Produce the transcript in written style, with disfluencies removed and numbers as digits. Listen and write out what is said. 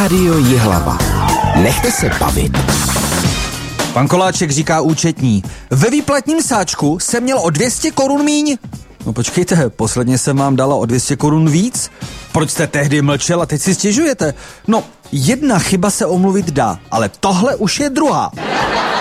Rádio Jihlava. Nechte se bavit. Pan Koláček říká účetní. Ve výplatním sáčku jsem měl o 200 korun míň. No počkejte, posledně jsem vám dala o 200 korun víc. Proč jste tehdy mlčel a teď si stěžujete? No, jedna chyba se omluvit dá, ale tohle už je druhá.